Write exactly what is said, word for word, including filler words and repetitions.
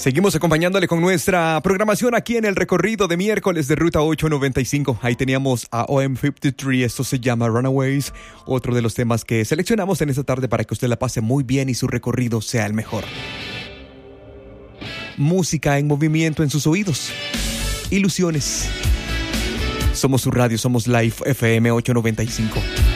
Seguimos acompañándole con nuestra programación aquí en el recorrido de miércoles de Ruta ocho noventa y cinco. Ahí teníamos a O M cincuenta y tres, esto se llama Runaways, otro de los temas que seleccionamos en esta tarde para que usted la pase muy bien y su recorrido sea el mejor. Música en movimiento en sus oídos. Ilusiones. Somos su radio, somos Live F M ocho noventa y cinco.